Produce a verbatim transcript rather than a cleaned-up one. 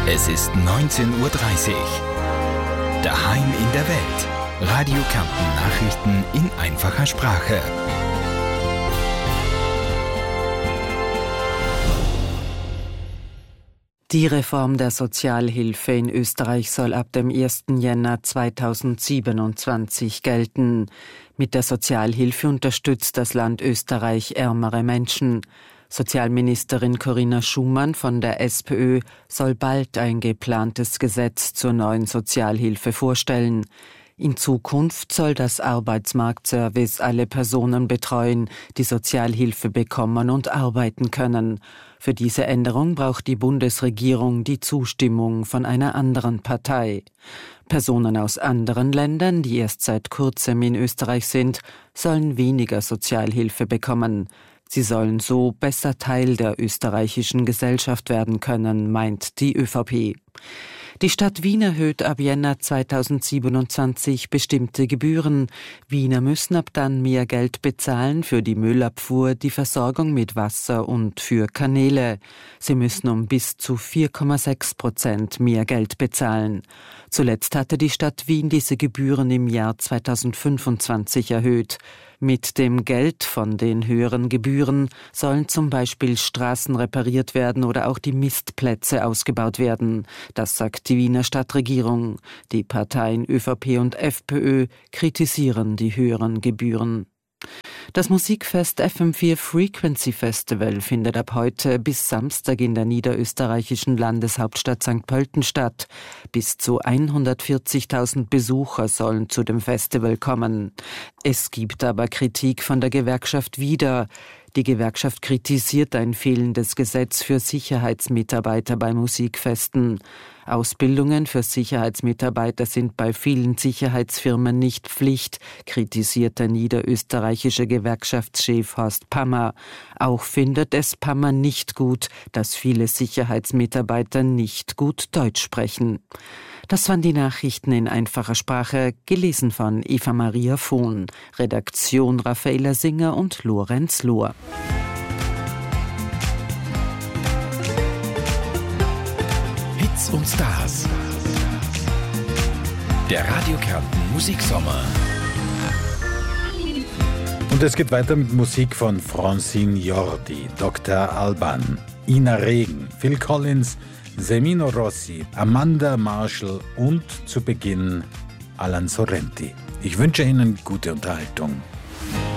Es ist neunzehn Uhr dreißig. Daheim in der Welt. Radio Kärnten Nachrichten in einfacher Sprache. Die Reform der Sozialhilfe in Österreich soll ab dem ersten Jänner zweitausendsiebenundzwanzig gelten. Mit der Sozialhilfe unterstützt das Land Österreich ärmere Menschen. Sozialministerin Corinna Schumann von der SPÖ soll bald ein geplantes Gesetz zur neuen Sozialhilfe vorstellen. In Zukunft soll das Arbeitsmarktservice alle Personen betreuen, die Sozialhilfe bekommen und arbeiten können. Für diese Änderung braucht die Bundesregierung die Zustimmung von einer anderen Partei. Personen aus anderen Ländern, die erst seit kurzem in Österreich sind, sollen weniger Sozialhilfe bekommen. Sie sollen so besser Teil der österreichischen Gesellschaft werden können, meint die ÖVP. Die Stadt Wien erhöht ab Jänner zweitausendsiebenundzwanzig bestimmte Gebühren. Wiener müssen ab dann mehr Geld bezahlen für die Müllabfuhr, die Versorgung mit Wasser und für Kanäle. Sie müssen um bis zu vier Komma sechs Prozent mehr Geld bezahlen. Zuletzt hatte die Stadt Wien diese Gebühren im Jahr zweitausendfünfundzwanzig erhöht. Mit dem Geld von den höheren Gebühren sollen zum Beispiel Straßen repariert werden oder auch die Mistplätze ausgebaut werden. Das sagt die Wiener Stadtregierung. Die Parteien ÖVP und FPÖ kritisieren die höheren Gebühren. Das Musikfest F M vier Frequency Festival findet ab heute bis Samstag in der niederösterreichischen Landeshauptstadt Sankt Pölten statt. Bis zu hundertvierzigtausend Besucher sollen zu dem Festival kommen. Es gibt aber Kritik von der Gewerkschaft Wieder. Die Gewerkschaft kritisiert ein fehlendes Gesetz für Sicherheitsmitarbeiter bei Musikfesten. Ausbildungen für Sicherheitsmitarbeiter sind bei vielen Sicherheitsfirmen nicht Pflicht, kritisiert der niederösterreichische Gewerkschaftschef Horst Pammer. Auch findet es Pammer nicht gut, dass viele Sicherheitsmitarbeiter nicht gut Deutsch sprechen. Das waren die Nachrichten in einfacher Sprache, gelesen von Eva Maria Vohn, Redaktion Raffaela Singer und Lorenz Lohr. Hits und Stars. Der Radio Kärnten Musiksommer. Und es geht weiter mit Musik von Francine Jordi, Doktor Alban, Ina Regen, Phil Collins, Semino Rossi, Amanda Marshall und zu Beginn Alan Sorrenti. Ich wünsche Ihnen gute Unterhaltung.